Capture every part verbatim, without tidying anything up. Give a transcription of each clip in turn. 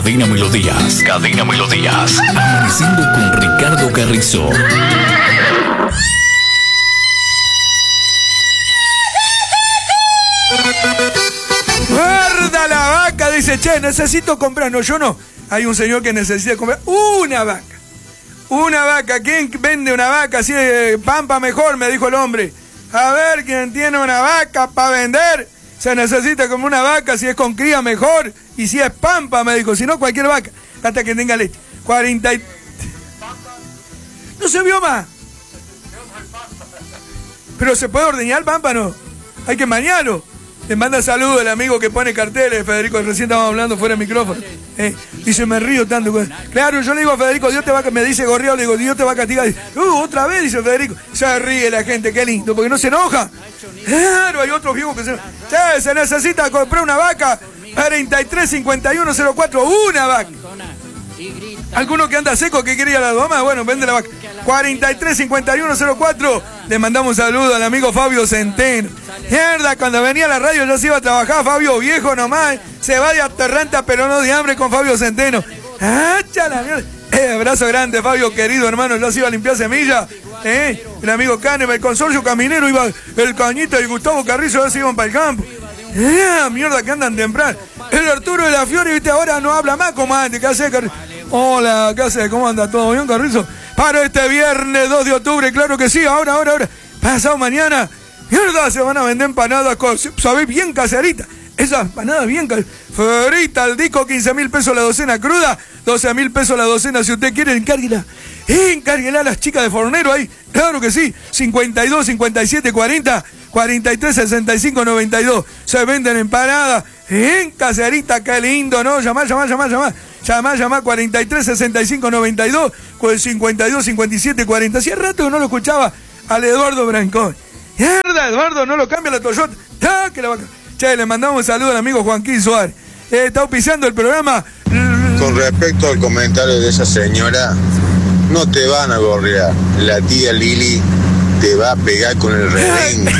Cadena Melodías, Cadena Melodías, amaneciendo con Ricardo Carrizo. Guarda la vaca, dice, che, necesito comprar. No, yo no. Hay un señor que necesita comprar una vaca. Una vaca. ¿Quién vende una vaca así de pampa mejor? Me dijo el hombre. A ver, ¿quién tiene una vaca para vender? Se necesita como una vaca, si es con cría mejor. Y si es pampa, me dijo. Si no, cualquier vaca. Hasta que tenga leche. cuarenta y... No se vio más. Pero se puede ordeñar pampa, ¿no? Hay que mañarlo. Le manda saludos el amigo que pone carteles, Federico, recién estábamos hablando fuera del micrófono. Eh, dice, me río tanto. Claro, yo le digo a Federico, Dios te va a... Me dice Gorriado, le digo, Dios te va a castigar. Dice, uh, otra vez, dice Federico. Se ríe la gente, qué lindo, porque no se enoja. Claro, hay otros viejos que se... Che, se necesita comprar una vaca. cuarenta y tres cincuenta y uno cero cuatro, una vaca. ¿Alguno que anda seco que quería la doma? Bueno, vende la vaca. cuarenta y tres cincuenta y uno cero cuatro. Le mandamos un saludo al amigo Fabio Centeno. Mierda, cuando venía a la radio yo se iba a trabajar, Fabio, viejo nomás. Se va de aterranta, pero no de hambre con Fabio Centeno. ¡Hacha la mierda! Eh, abrazo grande, Fabio, querido hermano. Yo se iba a limpiar semilla. Eh, el amigo Canem, el consorcio caminero, iba el Cañita y Gustavo Carrizo, ya se iban para el campo. Eh, mierda, que andan temprano. El Arturo de la Fiore, viste, ahora no habla más como antes. ¿Qué hace, Carrizo? Hola, ¿qué hace? ¿Cómo anda? ¿Todo bien, Carrizo? Para este viernes dos de octubre, claro que sí, ahora, ahora, ahora. Pasado mañana, mierda, se van a vender empanadas, con, ¿sabés? Bien caseritas. Esas empanadas bien caseritas. Ferita al disco, quince mil pesos la docena cruda, doce mil pesos la docena. Si usted quiere, encárguela. Encárguela a las chicas de Fornero ahí. Claro que sí. cincuenta y dos, cincuenta y siete, cuarenta, cuarenta y tres, sesenta y cinco, noventa y dos. Se venden empanadas en caserita, qué lindo, ¿no? Llamá, llamá, llamá, llamá. Llamá, llamá, cuarenta y tres, sesenta y cinco, noventa y dos, cincuenta y dos, cincuenta y siete, cuarenta. Hacía rato que no lo escuchaba al Eduardo Brancón. Mierda, Eduardo, no lo cambia la Toyota. Ah, que la vaca. Che, le mandamos un saludo al amigo Joaquín Suárez. Eh, está auspiciando el programa. Con respecto al comentario de esa señora, no te van a gorrear. La tía Lili te va a pegar con el rebenque.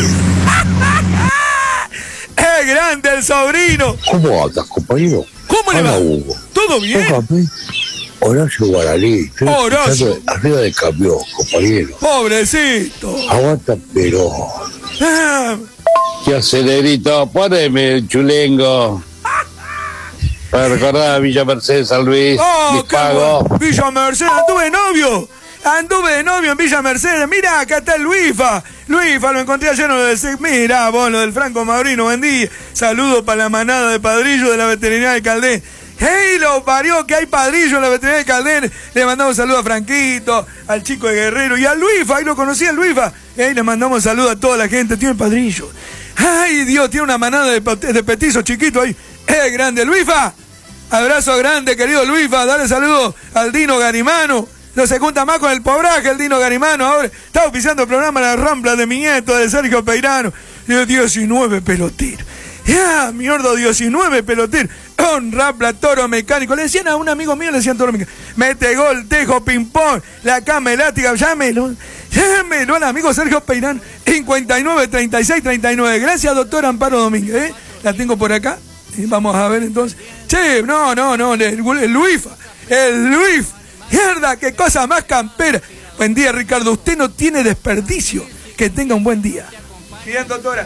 ¡Es grande el sobrino! ¿Cómo andas, compañero? ¿Cómo le va? Hugo. ¿Todo bien? Póngame Horacio Guaraní. Horacio. Arriba del camión, compañero. Pobrecito. Aguanta, pero... Ah. ¿Qué acelerito? Poneme el chulengo. Para recordar a Villa Mercedes, San Luis. Oh, mis qué pagos. bueno. Villa Mercedes, anduve de novio. Anduve de novio en Villa Mercedes. Mira, acá está el Luifa. Luifa, lo encontré ayer. No de Mira, vos, lo del Franco Maurino. Buen día. Saludos para la manada de padrillo de la veterinaria de Caldén. ¡Hey, lo parió! Que hay padrillo en la veterinaria de Caldén. Le mandamos saludos a Franquito, al chico de Guerrero y a Luifa. Ahí lo conocí a Luifa. Hey, le mandamos saludos a toda la gente. Tiene padrillo. ¡Ay, Dios! Tiene una manada de, de petizos chiquitos ahí. ¡Eh, grande! ¡Luifa! Abrazo grande, querido Luifa. Dale saludos al Dino Garimano. No se junta más con el pobraje, el Dino Garimano. Ahora está auspiciando el programa La Rampla de mi nieto, de Sergio Peirano. diecinueve peloteros. Ya, mierda, diecinueve peloteros. Un Rampla, toro mecánico. Le decían a un amigo mío, le decían toro mecánico. Mete gol, tejo, ping-pong, la cama elástica. Llámelo. Llámelo al amigo Sergio Peirano. cincuenta y nueve, treinta y seis, treinta y nueve. Gracias, doctor Amparo Domínguez. ¿eh? La tengo por acá. Y vamos a ver entonces. Che, no, no, no. El, el Luifa. El Luifa. Mierda, qué cosa más campera. Buen día, Ricardo. Usted no tiene desperdicio. Que tenga un buen día. Bien, doctora.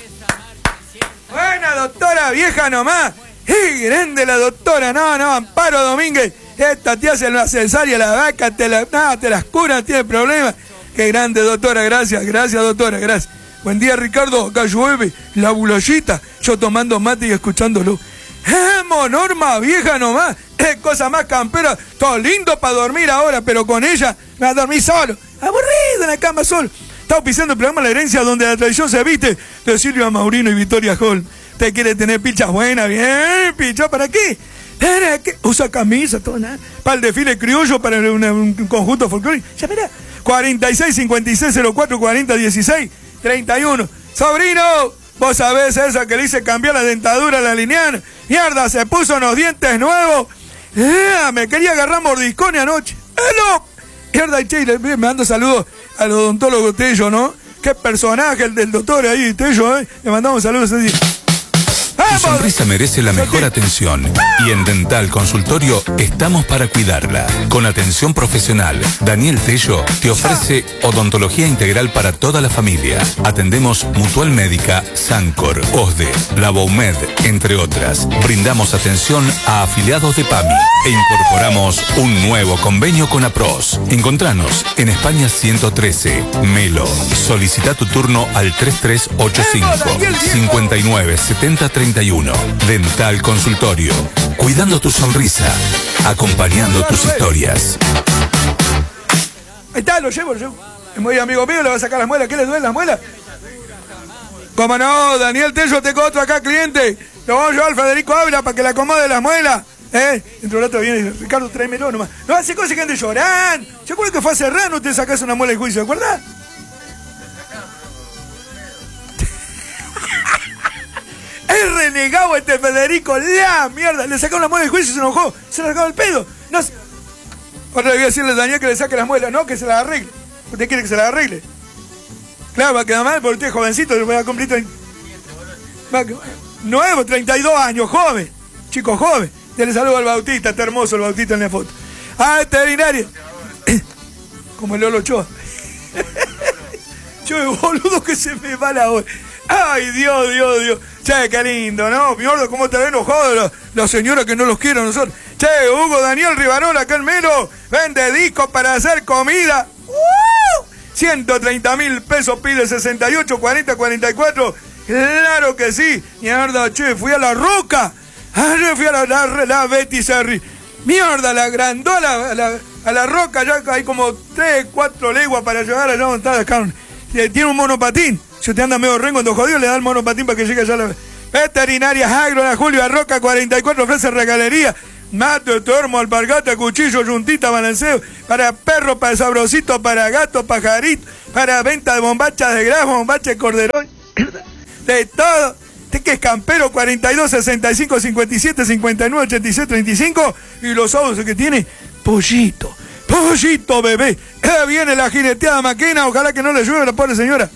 Buena, doctora, vieja nomás. ¡Y grande la doctora! No, no, Amparo Domínguez. Esta tía se la cesárea, la vaca, te, la, no, te las cura, no tiene problema. Qué grande, doctora. Gracias, gracias, doctora, gracias. Buen día, Ricardo. Acá llueve. La bulollita. Yo tomando mate y escuchándolo. ¡Eh, Norma, vieja nomás! ¡Es cosa más campera! Todo lindo para dormir ahora, pero con ella me va a dormir solo. Aburrido en la cama solo. Está auspiciando el programa La Herencia, donde la tradición se viste, de Silvia Maurino y Victoria Hall. Usted quiere tener pichas buenas, bien, picha, ¿para qué? ¿Para qué? Usa camisa, todo nada. Para el desfile criollo, para un, un conjunto folclórico. Ya verá. cuarenta y seis, cincuenta y seis, cero cuatro, cuarenta, dieciséis, treinta y uno. Sobrino, vos sabés esa que le hice cambiar la dentadura a la lineal. Mierda, se puso unos dientes nuevos. Eh, me quería agarrar mordiscones anoche. ¡Hello! Mierda, y che, me mando saludos al odontólogo Tello, ¿no? Qué personaje el del doctor ahí, Tello, ¿eh? Le mandamos saludos así. Tu sonrisa merece la mejor atención y en Dental Consultorio estamos para cuidarla. Con atención profesional, Daniel Tello te ofrece odontología integral para toda la familia. Atendemos Mutual Médica, Sancor, OSDE, La Baumed, entre otras. Brindamos atención a afiliados de P A M I e incorporamos un nuevo convenio con APROS. Encontranos en España ciento trece, Melo. Solicita tu turno al tres tres ocho cinco, cinco nueve siete cero tres uno. Dental Consultorio. Cuidando tu sonrisa. Acompañando tus historias. Ahí está, lo llevo, lo llevo. Es muy amigo mío, le va a sacar las muelas. ¿Qué le duele las muelas? ¿Cómo no? Daniel Tello, tengo otro acá, cliente. Lo vamos a llevar al Federico Ávila para que le acomode las muelas. ¿Eh? Dentro de rato viene Ricardo, tráemelo nomás. No hace cosas que ande llorando. ¿Se acuerdan que fue a cerrar? No te sacas una muela de juicio, ¿se acuerdan? Es renegado este Federico, la mierda. Le sacó una muela de juicio y se enojó. Se le sacó el pedo. No. Ahora le voy a decirle a Daniel que le saque las muelas. No, que se las arregle. ¿Usted quiere que se las arregle? Claro, va a quedar mal porque usted es jovencito. Le voy a cumplir treinta... Nuevo, treinta y dos años, joven. Chico joven. Ya le saludo al Bautista, está hermoso el Bautista en la foto. Ah, veterinario. Como el Lolo Ochoa. Yo, boludo, que se me va la hora. Ay, Dios, Dios, Dios. Che, qué lindo, ¿no? Mi gordo, cómo te ven enojado la, la señora que no los quiere a nosotros. Che, Hugo Daniel Rivarola, acá en Melo, vende discos para hacer comida. ¡Uh! ciento treinta mil pesos, pide sesenta y ocho, cuarenta, cuarenta y cuatro. Claro que sí. Mierda, che, fui a La Roca. Ah, yo fui a la, la, la Betty Serri. Mierda, la grandola, a la, a la Roca, ya hay como tres, cuatro leguas para llegar allá donde está la carne. Tiene un monopatín. Si usted anda medio rengo, ando jodido, le da el monopatín para que llegue allá a la veterinaria Agro, la Julio Roca cuarenta y cuatro, ofrece regalería, mato, tormo, alpargata, cuchillo, yuntita, balanceo, para perro, para sabrosito, para gato, pajarito, para venta de bombachas de grafo, bombacha de corderón, de todo. Usted que es campero, cuarenta y dos, sesenta y cinco, cincuenta y siete, cincuenta y nueve, ochenta y seis, treinta y cinco, y los sábados que tiene, pollito, pollito bebé. Eh, viene la jineteada máquina, ojalá que no le llueva a la pobre señora.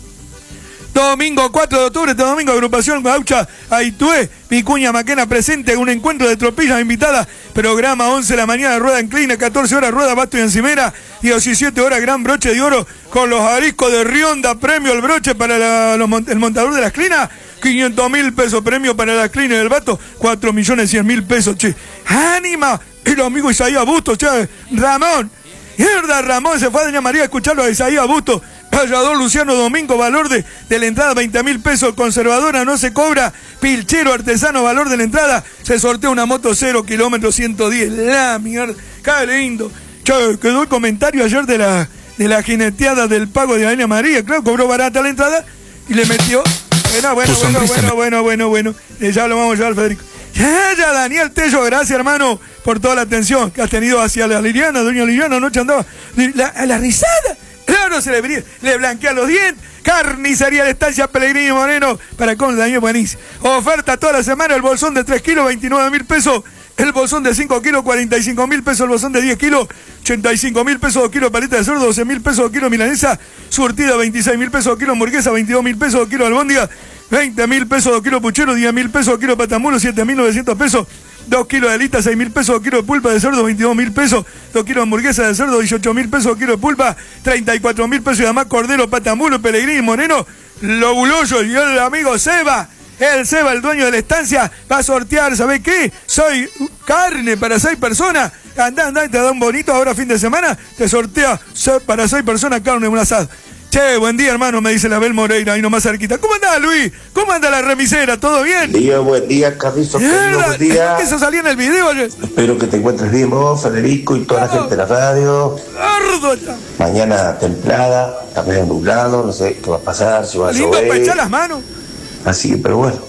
Domingo cuatro de octubre, este domingo, agrupación Gaucha Aitué, Vicuña Maquena presente, un encuentro de tropillas invitadas, programa once de la mañana, rueda inclina, catorce horas, rueda basto y encimera, diecisiete horas, gran broche de oro, con los ariscos de Rionda, premio el broche para la, los, el montador de las clinas, quinientos mil pesos, premio para las clinas del vato, cuatro millones cien mil pesos, che, ánima, el amigo Isaías Bustos, che, Ramón, mierda, Ramón se fue a Doña María a escucharlo a Isaías Bustos. Payador Luciano Domingo, valor de, de la entrada veinte mil pesos, conservadora no se cobra, pilchero artesano, valor de la entrada, se sortea una moto cero kilómetros ciento diez, la mierda, qué lindo. Che, quedó el comentario ayer de la de la jineteada del pago de Doña María, claro, cobró barata la entrada y le metió, bueno, bueno, bueno, bueno, bueno, bueno, bueno, eh, ya lo vamos a llevar, Federico. Ya, ya, Daniel Tello, gracias, hermano, por toda la atención que has tenido hacia la Liliana, doña Liliana, anoche andaba, la, la risada. Claro, se le, brí- le blanquea los dientes. Carnicería de Estancia Pellegrini Moreno. Para con Daniel buenísimo. Oferta toda la semana. El bolsón de tres kilos, veintinueve mil pesos. El bolsón de cinco kilos, cuarenta y cinco mil pesos. El bolsón de diez kilos, ochenta y cinco mil pesos. dos kilos paleta de cerdo, doce mil pesos. dos kilos milanesa. Surtida, veintiséis mil pesos. dos kilos hamburguesa, veintidós mil pesos. dos kilos albóndiga, veinte mil pesos. dos kilos puchero, diez mil pesos. dos kilos patamulo, siete mil novecientos pesos. dos kilos de alita, seis mil pesos, dos kilos de pulpa de cerdo, veintidós mil pesos, dos kilos de hamburguesa de cerdo, dieciocho mil pesos, dos kilos de pulpa, treinta y cuatro mil pesos, y además cordero, patamulo, Pellegrini, Moreno, lobuloso, y el amigo Seba, el Seba, el dueño de la estancia, va a sortear, ¿sabés qué? Soy carne para seis personas, andá, andá, y te da un bonito, ahora fin de semana, te sortea para seis personas carne en un asado. Che, buen día, hermano, me dice la Bel Moreira, ahí nomás cerquita. ¿Cómo andás, Luis? ¿Cómo anda la remisera? ¿Todo bien? Buen día, buen día, Carrizo, querido, buen día. Eso salía en el video ayer. Espero que te encuentres bien vos, Federico, y toda la gente de la radio. Gordo está. Mañana templada, también nublado, no sé qué va a pasar, si va a Lindo llover. para echar las manos. Así que, pero bueno,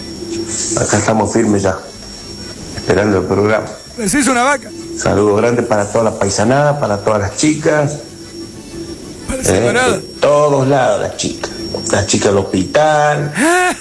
acá estamos firmes ya, esperando el programa. Decís una vaca. Saludos grandes para toda la paisanada, para todas las chicas. Para Eh, de todos lados las chicas. Las chicas del hospital,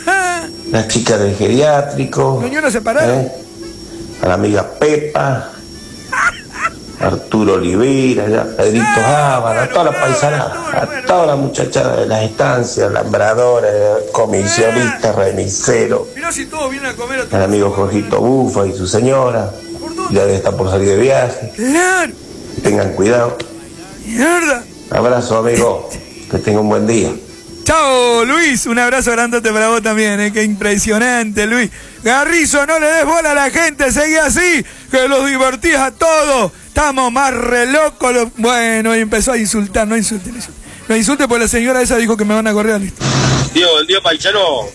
las chicas del geriátrico. Señora separada. Eh, a la amiga Pepa. Arturo Olivera, ya, Pedrito Ábara, a toda la paisanada, a toda la muchachada de las estancias, lambradores, comisionistas, remiseros, Mirá si todos vienen a comer a tu al amigo Jorgito Bufa y su señora, ya debe estar por salir de viaje. Claro. Tengan cuidado. Mierda. Abrazo, amigo. Que tenga un buen día. Chao, Luis. Un abrazo grandote para vos también, ¿eh? Qué impresionante, Luis. Garrizo, no le des bola a la gente, seguí así, que los divertís a todos. Estamos más re locos. Los... Bueno, y empezó a insultar, no insulte, no insulte. No insulte porque la señora esa dijo que me van a correr a listo. Tío, el día paisano.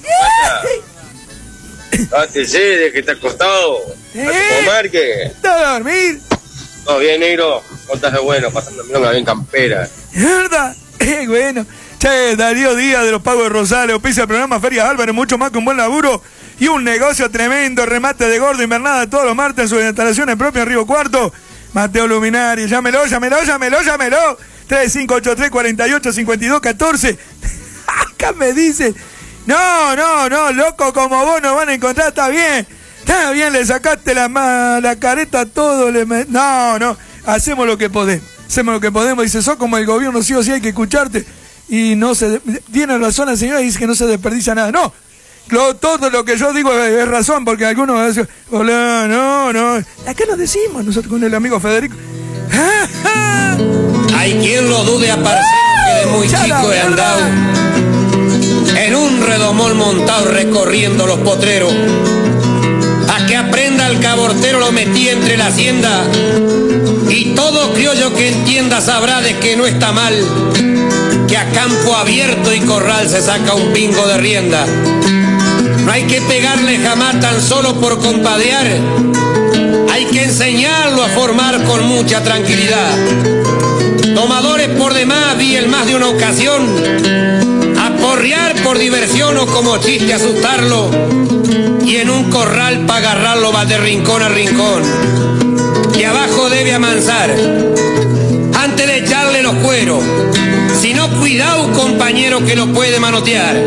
Dátese de que está acostado. ¿Eh? A comer que. ¿Está a dormir? Todo bien, negro. ¿Cómo de bueno? Pasando milonga bien campera. ¿Verdad? Eh, bueno. Che, Darío Díaz de los Pagos de Rosario, auspicia el programa Ferias Álvarez, mucho más que un buen laburo y un negocio tremendo, remate de gordo, invernada todos los martes en sus instalaciones propias en Río Cuarto. Mateo Luminari, llámelo, llámelo, llámelo, llámelo. tres cinco ocho tres, cuatro ocho, cinco dos uno cuatro. Acá me dice, no, no, no, loco como vos no van a encontrar, está bien. Está bien, le sacaste la, la careta a todo. Le me... No, no, hacemos lo que podemos. Hacemos lo que podemos. Dice, sos como el gobierno, sí o sí hay que escucharte. Y no se... Tiene razón la señora, dice que no se desperdicia nada. No, lo, todo lo que yo digo es, es razón, porque algunos van a decir, hola, no, no. Acá nos decimos nosotros con el amigo Federico. Hay quien lo dude a parcero que de muy chico he andado en un redomón montado recorriendo los potreros. A que aprenda el cabortero lo metí entre la hacienda y todo criollo que entienda sabrá de que no está mal que a campo abierto y corral se saca un pingo de rienda. No hay que pegarle jamás tan solo por compadear, hay que enseñarlo a formar con mucha tranquilidad. Tomadores por demás vi en más de una ocasión aporrear por diversión o como chiste asustarlo, y en un corral para agarrarlo va de rincón a rincón y abajo debe amansar antes de echarle los cueros, si no cuidado compañero que lo puede manotear.